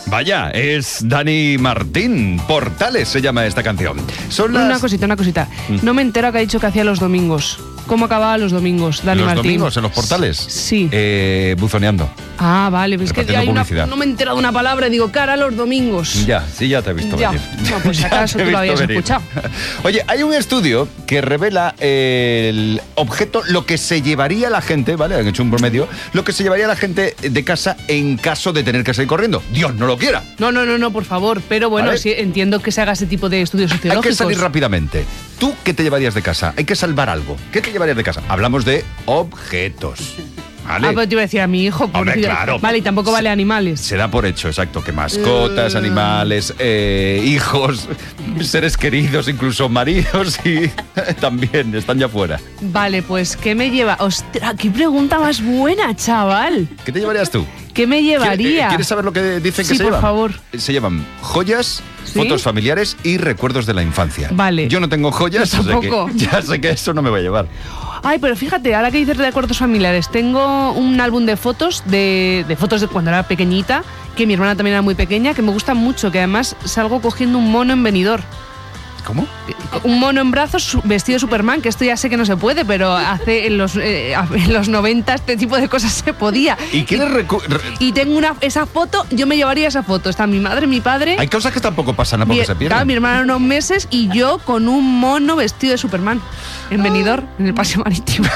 Vaya, es Dani Martín. Portales se llama esta canción. Una cosita. No me entero que ha dicho que hacía los domingos. ¿Cómo acababa los domingos, Dani Martín? ¿Los domingos en los portales? Sí. Buzoneando. Ah, vale, pues es que hay no me he enterado de una palabra y digo, cara, los domingos. Ya te he visto venir. No, pues acaso tú lo habías escuchado. Oye, hay un estudio que revela el objeto, lo que se llevaría la gente, ¿vale? Han hecho un promedio, lo que se llevaría la gente de casa en caso de tener que salir corriendo. Dios no lo quiera. No, por favor. Pero bueno, ¿vale? Sí, entiendo que se haga ese tipo de estudios sociológicos. Hay que salir rápidamente. ¿Tú qué te llevarías de casa? Hay que salvar algo. ¿Qué te llevarías de casa? Hablamos de objetos. ¿Vale? Pero te iba a decir a mi hijo. Hombre, claro. Vale, y tampoco vale animales. Se da por hecho, exacto, que mascotas, animales, hijos, seres queridos, incluso maridos y también están ya fuera. Vale, pues ¿qué me lleva? ¡Ostras, qué pregunta más buena, chaval! ¿Qué te llevarías tú? ¿Qué me llevaría? ¿Quieres saber lo que dicen que se llevan? Sí, por favor. Se llevan joyas, ¿sí? Fotos familiares y recuerdos de la infancia. Vale. Yo no tengo joyas, ya sé que eso no me va a llevar. Ay, pero fíjate, ahora que dices recuerdos familiares, tengo un álbum de fotos de fotos de cuando era pequeñita, que mi hermana también era muy pequeña, que me gustan mucho, que además salgo cogiendo un mono en Benidorm. ¿Cómo? Un mono en brazos vestido de Superman, que esto ya sé que no se puede, pero hace en los 90 este tipo de cosas se podía. ¿Y quieres y tengo esa foto, yo me llevaría esa foto. Está mi madre, mi padre. Hay cosas que tampoco pasan a porque se pierden. Claro, mi hermana unos meses y yo con un mono vestido de Superman en Benidorm, en el Paseo Marítimo.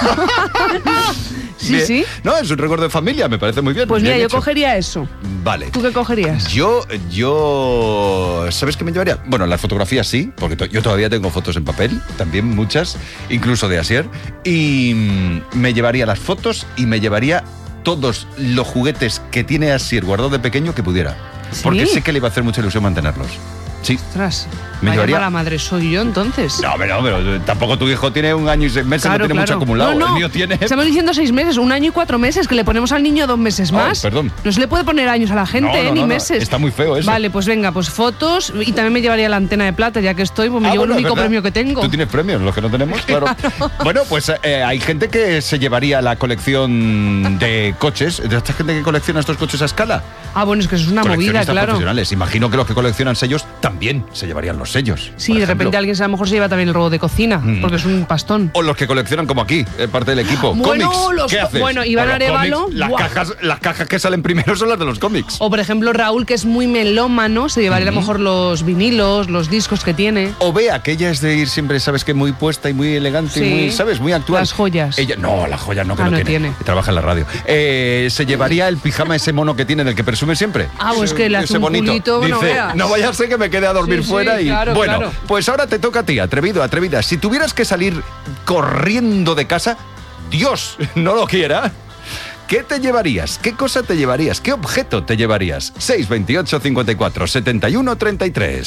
Sí. No, es un recuerdo de familia, me parece muy bien. Pues bien mira, hecho. Yo cogería eso. Vale. ¿Tú qué cogerías? Yo ¿sabes qué me llevaría? Bueno, las fotografías sí, porque yo todavía tengo fotos en papel, también muchas, incluso de Asier, y me llevaría las fotos y me llevaría todos los juguetes que tiene Asier guardado de pequeño que pudiera. ¿Sí? Porque sé que le iba a hacer mucha ilusión mantenerlos. Sí. Ostras, me llevaría mala madre soy yo entonces. No, pero tampoco tu hijo tiene 1 año y 6 meses, claro, no tiene mucho acumulado. No. El mío tiene... Estamos diciendo 6 meses, 1 año y 4 meses, que le ponemos al niño 2 meses más. Perdón. No se le puede poner años a la gente, ni meses. Está muy feo eso. Vale, pues venga, pues fotos, y también me llevaría la antena de plata, ya que estoy, pues me llevo el único premio que tengo. Tú tienes premios, los que no tenemos, claro. Bueno, pues hay gente que se llevaría la colección de coches, de esta gente que colecciona estos coches a escala. Ah, bueno, es que eso es una movida, claro. Profesionales. Imagino que los que coleccionan sellos también se llevarían los sellos. Sí, de repente alguien a lo mejor se lleva también el robot de cocina, porque es un pastón. O los que coleccionan como aquí, parte del equipo. Bueno, cómics. ¿Qué haces? Bueno, Iván Arévalo. Las cajas que salen primero son las de los cómics. O por ejemplo Raúl, que es muy melómano, se llevaría a lo mejor los vinilos, los discos que tiene. O Bea, que ella es de ir siempre, sabes que muy puesta y muy elegante, y muy, ¿sabes? Muy actual. Las joyas. Ella, no, las joyas no, que no tiene. Trabaja en la radio. Se llevaría el pijama ese mono que tiene, del que presume siempre. Ah, pues que le hace un culito, dice, no vaya a ser que me quede a dormir fuera y... Claro, bueno, claro. Pues ahora te toca a ti, atrevido, atrevida. Si tuvieras que salir corriendo de casa, Dios no lo quiera, ¿qué te llevarías? ¿Qué cosa te llevarías? ¿Qué objeto te llevarías? 628 54 71 33.